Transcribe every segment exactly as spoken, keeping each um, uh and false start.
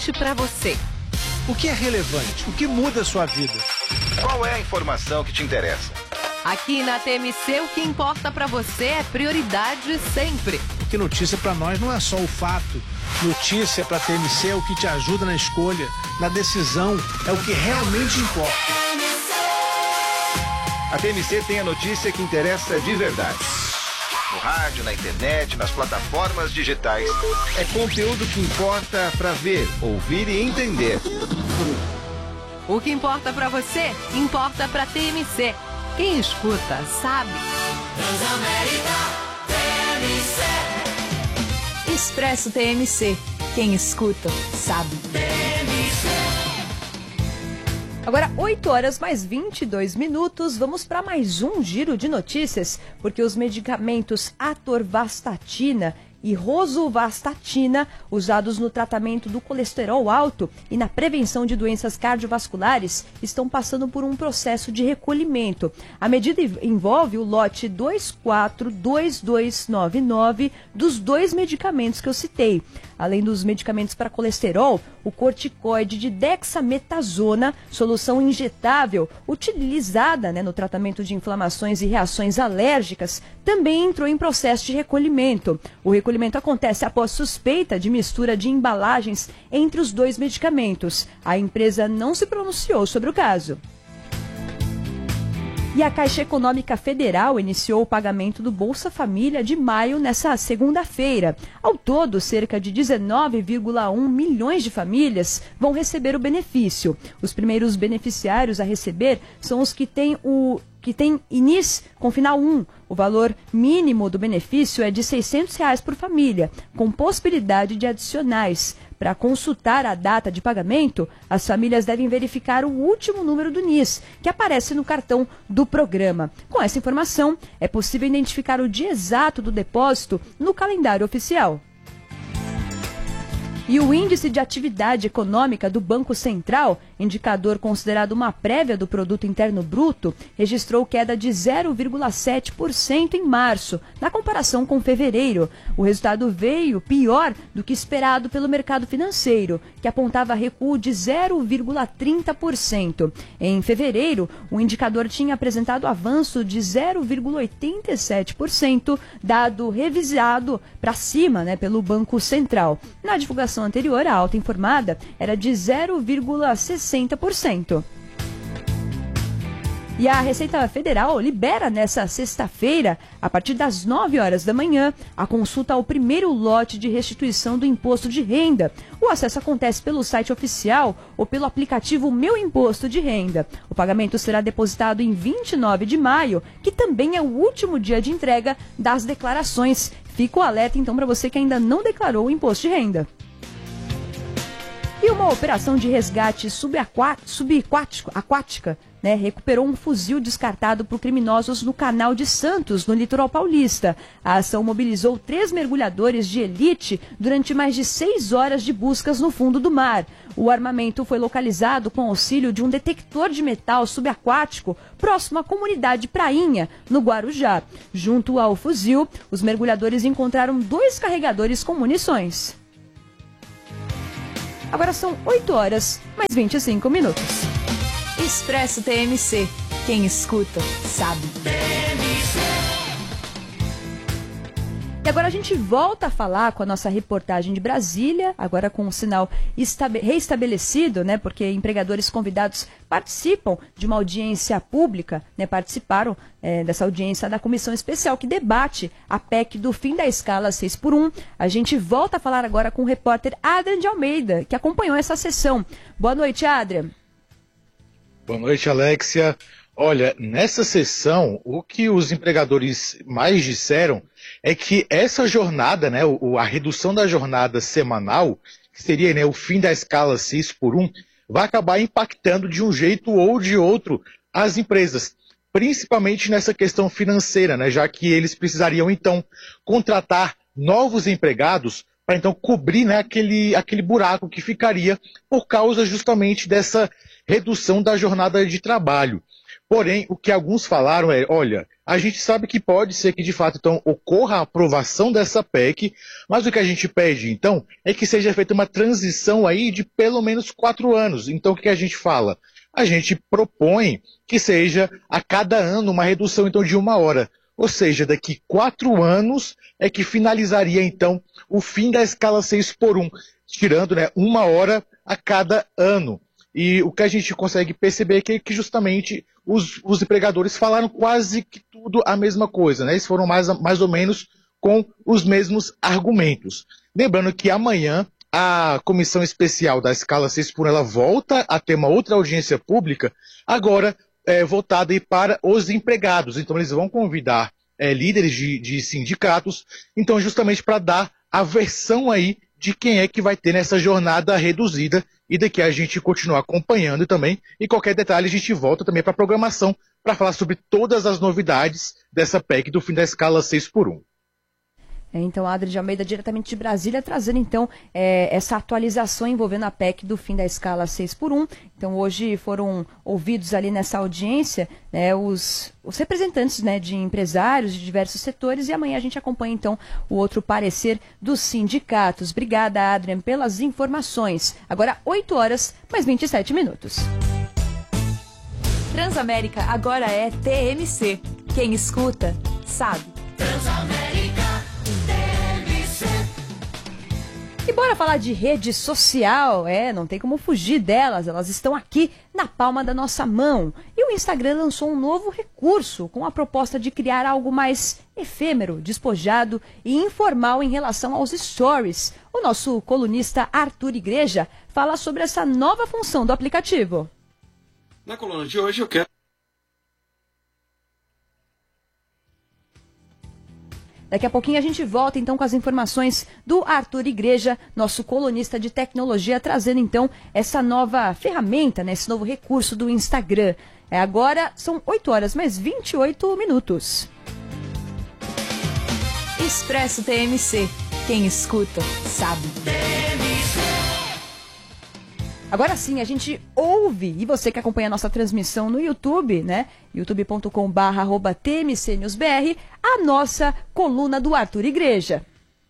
para você. O que é relevante? O que muda a sua vida? Qual é a informação que te interessa? Aqui na T M C, o que importa para você é prioridade sempre. Porque notícia para nós não é só o fato. Notícia para a T M C é o que te ajuda na escolha, na decisão, é o que realmente importa. A T M C tem a notícia que interessa de verdade. No rádio, na internet, nas plataformas digitais. É conteúdo que importa para ver, ouvir e entender. O que importa para você, importa para a T M C. Quem escuta, sabe. Transamérica T M C. Expresso T M C. Quem escuta, sabe. T M C. Agora, oito horas mais vinte e dois minutos, vamos para mais um giro de notícias, porque os medicamentos atorvastatina e rosuvastatina, usados no tratamento do colesterol alto e na prevenção de doenças cardiovasculares, estão passando por um processo de recolhimento. A medida envolve o lote dois quatro dois dois nove nove dos dois medicamentos que eu citei. Além dos medicamentos para colesterol, o corticoide de dexametasona, solução injetável utilizada né, no tratamento de inflamações e reações alérgicas, também entrou em processo de recolhimento. O recolhimento acontece após suspeita de mistura de embalagens entre os dois medicamentos. A empresa não se pronunciou sobre o caso. E a Caixa Econômica Federal iniciou o pagamento do Bolsa Família de maio nessa segunda-feira. Ao todo, cerca de dezenove vírgula um milhões de famílias vão receber o benefício. Os primeiros beneficiários a receber são os que têm o que tem I N I S com final um. O valor mínimo do benefício é de seiscentos reais por família, com possibilidade de adicionais. Para consultar a data de pagamento, as famílias devem verificar o último número do N I S, que aparece no cartão do programa. Com essa informação, é possível identificar o dia exato do depósito no calendário oficial. E o Índice de Atividade Econômica do Banco Central, indicador considerado uma prévia do Produto Interno Bruto, registrou queda de zero vírgula sete por cento em março, na comparação com fevereiro. O resultado veio pior do que esperado pelo mercado financeiro, que apontava recuo de zero vírgula trinta por cento. Em fevereiro, o indicador tinha apresentado avanço de zero vírgula oitenta e sete por cento, dado revisado para cima né, pelo Banco Central. Na divulgação anterior, a alta informada era de zero vírgula sessenta por cento. E a Receita Federal libera nesta sexta-feira, a partir das nove horas da manhã, a consulta ao primeiro lote de restituição do imposto de renda. O acesso acontece pelo site oficial ou pelo aplicativo Meu Imposto de Renda. O pagamento será depositado em vinte e nove de maio, que também é o último dia de entrega das declarações. Fica o alerta, então, para você que ainda não declarou o imposto de renda. E uma operação de resgate subaquático, aquática, né, recuperou um fuzil descartado por criminosos no Canal de Santos, no litoral paulista. A ação mobilizou três mergulhadores de elite durante mais de seis horas de buscas no fundo do mar. O armamento foi localizado com auxílio de um detector de metal subaquático próximo à comunidade Prainha, no Guarujá. Junto ao fuzil, os mergulhadores encontraram dois carregadores com munições. Agora são oito horas, mais vinte e cinco minutos. Expresso T M C. Quem escuta, sabe. T M C. E agora a gente volta a falar com a nossa reportagem de Brasília, agora com um sinal reestabelecido, né? Porque empregadores convidados participam de uma audiência pública, né? Participaram é, dessa audiência da comissão especial que debate a P E C do fim da escala seis por um. A gente volta a falar agora com o repórter Adrian de Almeida, que acompanhou essa sessão. Boa noite, Adrian. Boa noite, Alexia. Olha, nessa sessão, o que os empregadores mais disseram é que essa jornada, né, o, a redução da jornada semanal, que seria, né, o fim da escala seis por um, vai acabar impactando de um jeito ou de outro as empresas, principalmente nessa questão financeira, né, já que eles precisariam, então, contratar novos empregados para, então, cobrir, né, aquele, aquele buraco que ficaria por causa justamente dessa redução da jornada de trabalho. Porém, o que alguns falaram é, olha, a gente sabe que pode ser que de fato então ocorra a aprovação dessa P E C, mas o que a gente pede então é que seja feita uma transição aí de pelo menos quatro anos. Então o que a gente fala? A gente propõe que seja a cada ano uma redução então de uma hora. Ou seja, daqui quatro anos é que finalizaria então o fim da escala seis por um, tirando, né, uma hora a cada ano. E o que a gente consegue perceber é que, que justamente os, os empregadores falaram quase que tudo a mesma coisa, né? Eles foram mais, mais ou menos com os mesmos argumentos. Lembrando que amanhã a comissão especial da escala seis por um ela volta a ter uma outra audiência pública, agora é, voltada aí para os empregados. Então eles vão convidar é, líderes de, de sindicatos, então justamente para dar a versão aí de quem é que vai ter nessa jornada reduzida, e daqui a gente continua acompanhando também, e qualquer detalhe a gente volta também para a programação para falar sobre todas as novidades dessa P E C do fim da escala seis por um. É, então, Adri de Almeida, diretamente de Brasília, trazendo então é, essa atualização envolvendo a P E C do fim da escala seis por um. Então, hoje foram ouvidos ali nessa audiência, né, os, os representantes, né, de empresários de diversos setores, e amanhã a gente acompanha então o outro parecer dos sindicatos. Obrigada, Adrian, pelas informações. Agora, oito horas, mais vinte e sete minutos. Transamérica agora é T M C. Quem escuta, sabe. Transamérica. E bora falar de rede social, é, não tem como fugir delas, elas estão aqui na palma da nossa mão. E o Instagram lançou um novo recurso com a proposta de criar algo mais efêmero, despojado e informal em relação aos stories. O nosso colunista Arthur Igreja fala sobre essa nova função do aplicativo. Na coluna de hoje eu quero... Daqui a pouquinho a gente volta então com as informações do Arthur Igreja, nosso colunista de tecnologia, trazendo então essa nova ferramenta, né, esse novo recurso do Instagram. É, agora são oito horas mais vinte e oito minutos. Expresso T M C. Quem escuta, sabe. Agora sim, a gente ouve, e você que acompanha a nossa transmissão no YouTube, né, youtube ponto com barra arroba T M C News B R, a nossa coluna do Arthur Igreja.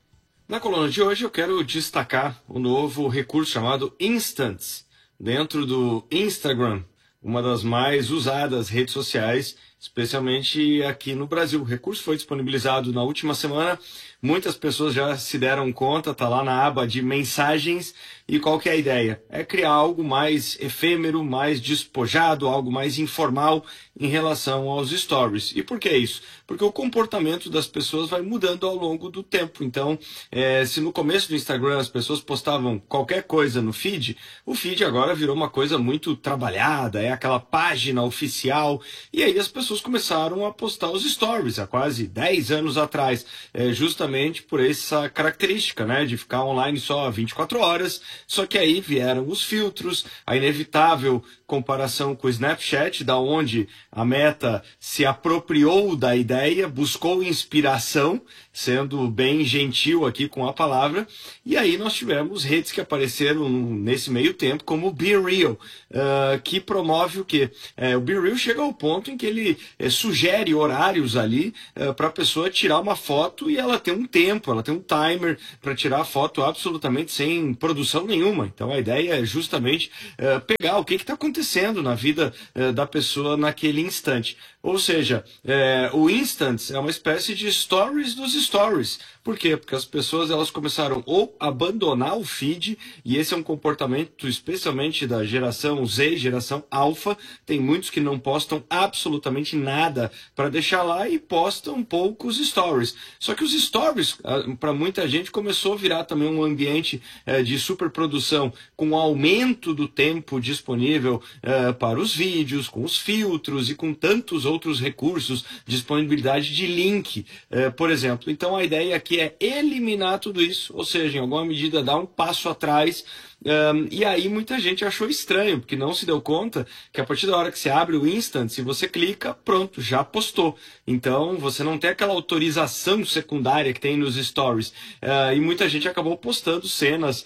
Na coluna de hoje eu quero destacar o novo recurso chamado Instants, dentro do Instagram, uma das mais usadas redes sociais, especialmente aqui no Brasil. O recurso foi disponibilizado na última semana, muitas pessoas já se deram conta, está lá na aba de mensagens. E qual que é a ideia? É criar algo mais efêmero, mais despojado, algo mais informal em relação aos stories. E por que isso? Porque o comportamento das pessoas vai mudando ao longo do tempo. Então, é, se no começo do Instagram as pessoas postavam qualquer coisa no feed, o feed agora virou uma coisa muito trabalhada, é aquela página oficial. E aí as pessoas começaram a postar os stories há quase dez anos atrás, é, justamente por essa característica, né, de ficar online só vinte e quatro horas. Só que aí vieram os filtros, a inevitável comparação com o Snapchat, da onde a Meta se apropriou da ideia, buscou inspiração, sendo bem gentil aqui com a palavra, e aí nós tivemos redes que apareceram nesse meio tempo, como o Be Real, uh, que promove o quê? Uh, o Be Real chega ao ponto em que ele uh, sugere horários ali uh, para a pessoa tirar uma foto, e ela tem um tempo, ela tem um timer para tirar a foto absolutamente sem produção nenhuma. Então a ideia é justamente uh, pegar o que está acontecendo na vida uh, da pessoa naquele instante. Ou seja, é, o Instants é uma espécie de stories dos stories. Por quê? Porque as pessoas elas começaram ou a abandonar o feed, e esse é um comportamento especialmente da geração Z, geração alfa. Tem muitos que não postam absolutamente nada para deixar lá e postam poucos stories. Só que os stories, para muita gente, começou a virar também um ambiente é, de superprodução, com o aumento do tempo disponível é, para os vídeos, com os filtros e com tantos outros recursos, disponibilidade de link, eh, por exemplo. Então a ideia aqui é eliminar tudo isso, ou seja, em alguma medida dar um passo atrás. Um, e aí muita gente achou estranho, porque não se deu conta que a partir da hora que você abre o Instant, se você clica, pronto, já postou. Então você não tem aquela autorização secundária que tem nos stories. Uh, e muita gente acabou postando cenas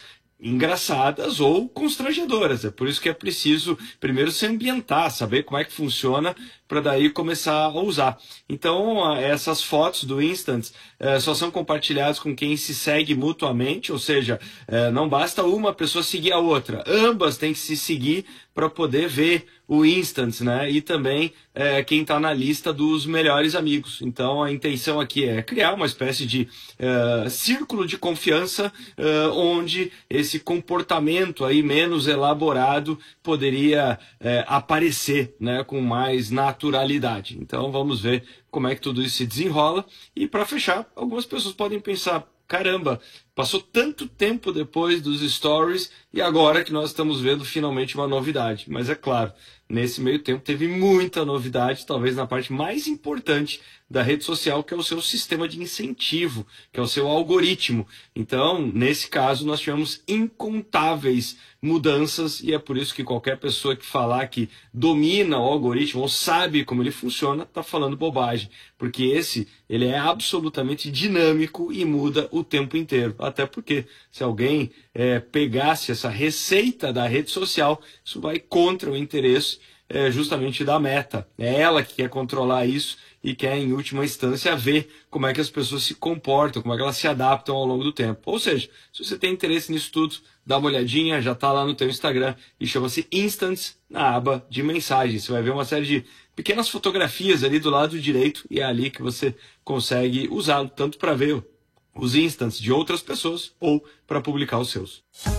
engraçadas ou constrangedoras. É por isso que é preciso primeiro se ambientar, saber como é que funciona, para daí começar a usar. Então, essas fotos do Instants eh, só são compartilhadas com quem se segue mutuamente, ou seja, eh, não basta uma pessoa seguir a outra, ambas têm que se seguir para poder ver o Instants, né? E também é, quem está na lista dos melhores amigos. Então a intenção aqui é criar uma espécie de é, círculo de confiança é, onde esse comportamento aí menos elaborado poderia é, aparecer, né, com mais naturalidade. Então vamos ver como é que tudo isso se desenrola. E para fechar, algumas pessoas podem pensar: caramba, passou tanto tempo depois dos stories e agora que nós estamos vendo finalmente uma novidade. Mas é claro, nesse meio tempo teve muita novidade, talvez na parte mais importante da rede social, que é o seu sistema de incentivo, que é o seu algoritmo. Então, nesse caso, nós tivemos incontáveis mudanças e é por isso que qualquer pessoa que falar que domina o algoritmo ou sabe como ele funciona, está falando bobagem. Porque esse, ele é absolutamente dinâmico e muda o tempo inteiro. Até porque se alguém é, pegasse essa receita da rede social, isso vai contra o interesse é, justamente da Meta. É ela que quer controlar isso e quer, em última instância, ver como é que as pessoas se comportam, como é que elas se adaptam ao longo do tempo. Ou seja, se você tem interesse nisso tudo, dá uma olhadinha, já está lá no teu Instagram e chama-se Instants na aba de mensagens. Você vai ver uma série de pequenas fotografias ali do lado direito e é ali que você consegue usá-lo, tanto para ver os Instants de outras pessoas ou para publicar os seus.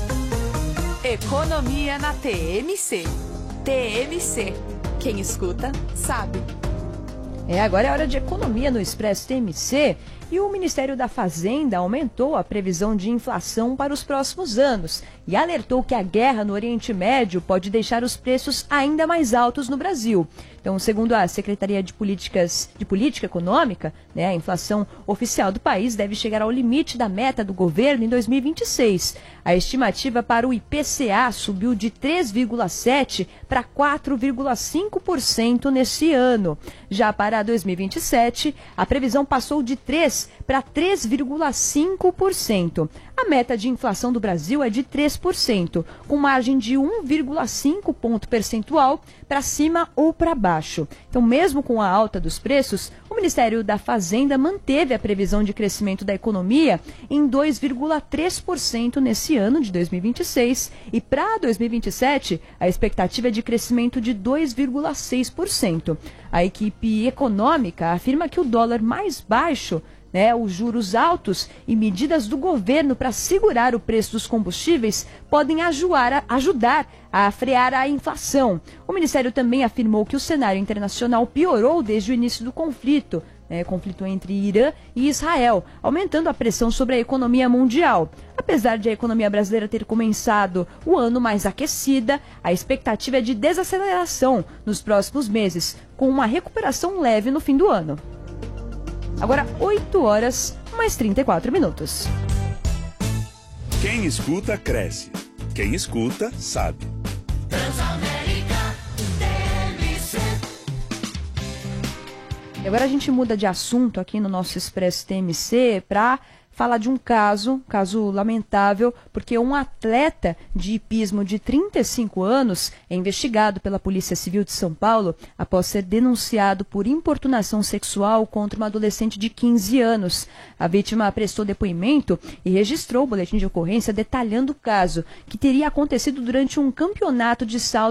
Economia na T M C. T M C. Quem escuta, sabe. É, agora é hora de economia no Expresso T M C e o Ministério da Fazenda aumentou a previsão de inflação para os próximos anos e alertou que a guerra no Oriente Médio pode deixar os preços ainda mais altos no Brasil. Então, segundo a Secretaria de, Políticas, de Política Econômica, né, a inflação oficial do país deve chegar ao limite da meta do governo em dois mil e vinte e seis. A estimativa para o I P C A subiu de três vírgula sete por cento para quatro vírgula cinco por cento neste ano. Já para dois mil e vinte e sete, a previsão passou de três por cento para três vírgula cinco por cento. A meta de inflação do Brasil é de três por cento, com margem de um vírgula cinco ponto percentual para cima ou para baixo. Então, mesmo com a alta dos preços, o Ministério da Fazenda manteve a previsão de crescimento da economia em dois vírgula três por cento nesse ano de dois mil e vinte e seis e para dois mil e vinte e sete a expectativa é de crescimento de dois vírgula seis por cento. A equipe econômica afirma que o dólar mais baixo, né, os juros altos e medidas do governo para segurar o preço dos combustíveis podem ajudar, ajudar a frear a inflação. O Ministério também afirmou que o cenário internacional piorou desde o início do conflito, né, conflito entre Irã e Israel, aumentando a pressão sobre a economia mundial. Apesar de a economia brasileira ter começado o ano mais aquecida, a expectativa é de desaceleração nos próximos meses, com uma recuperação leve no fim do ano. Agora, oito horas, mais trinta e quatro minutos. Quem escuta, cresce. Quem escuta, sabe. Transamérica T M C. E agora a gente muda de assunto aqui no nosso Expresso T M C para falar de um caso, caso lamentável, porque um atleta de hipismo de trinta e cinco anos é investigado pela Polícia Civil de São Paulo após ser denunciado por importunação sexual contra uma adolescente de quinze anos. A vítima prestou depoimento e registrou o boletim de ocorrência detalhando o caso, que teria acontecido durante um campeonato de salto